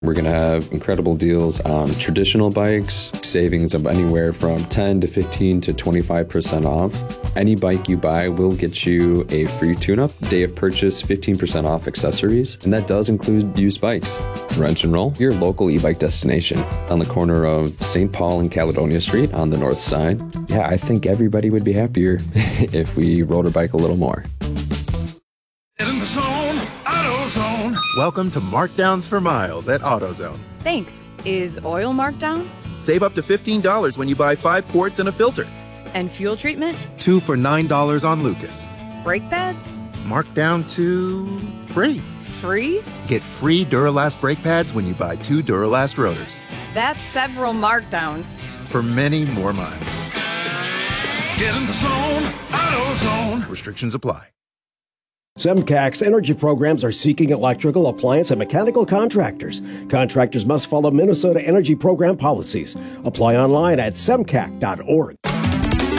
We're going to have incredible deals on traditional bikes, savings of anywhere from 10 to 15 to 25% off. Any bike you buy will get you a free tune-up. Day of purchase, 15% off accessories. And that does include used bikes. Wrench and Roll, your local e-bike destination on the corner of St. Paul and Caledonia Street on the north side. Yeah, I think everybody would be happier if we rode a bike a little more. Get in the zone, AutoZone. Welcome to Markdowns for Miles at AutoZone. Thanks. Is oil marked down? Save up to $15 when you buy 5 quarts and a filter. And fuel treatment? 2 for $9 on Lucas. Brake pads? Marked down to free. Free? Get free Duralast brake pads when you buy 2 Duralast rotors. That's several markdowns. For many more miles. Get in the zone, AutoZone. Restrictions apply. SEMCAC's energy programs are seeking electrical, appliance, and mechanical contractors. Contractors must follow Minnesota Energy Program policies. Apply online at semcac.org.